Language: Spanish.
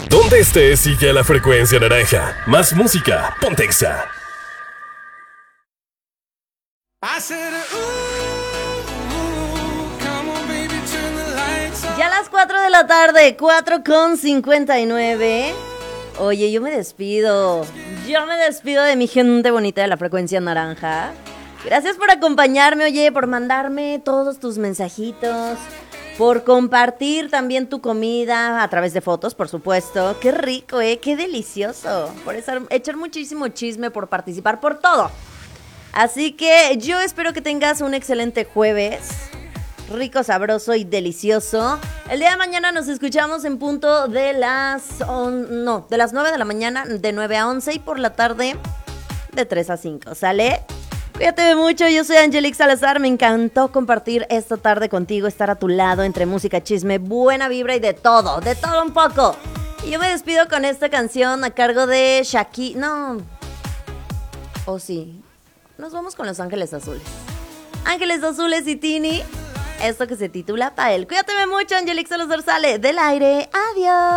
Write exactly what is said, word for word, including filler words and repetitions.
Donde estés, sigue a la frecuencia naranja. Más música, ponte Exa. Ya a las cuatro de la tarde, cuatro con cincuenta y nueve. Oye, yo me despido. Yo me despido de mi gente bonita de la frecuencia naranja. Gracias por acompañarme, oye, por mandarme todos tus mensajitos, por compartir también tu comida a través de fotos, por supuesto. Qué rico, ¿eh? Qué delicioso. Por estar, echar muchísimo chisme, por participar, por todo. Así que yo espero que tengas un excelente jueves. Rico, sabroso y delicioso. El día de mañana nos escuchamos en punto de las... On, no, de las nueve de la mañana, de nueve a once, y por la tarde de tres a cinco, ¿sale? Cuídate mucho, yo soy Angelique Salazar. Me encantó compartir esta tarde contigo, estar a tu lado entre música, chisme, buena vibra y de todo, de todo un poco. Y yo me despido con esta canción a cargo de Shakira. No. ¿O oh, sí? Nos vamos con Los Ángeles Azules. Ángeles Azules y Tini. Esto que se titula Pa' él. Cuídate mucho, Angelique Salazar sale del aire. Adiós.